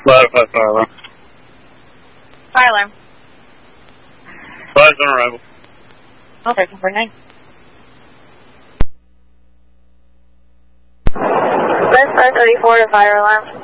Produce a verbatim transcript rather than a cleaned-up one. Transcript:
Fire, fire, fire alarm. Fire alarm. Fire's on arrival. Okay, four nine. West five thirty-four to fire alarm.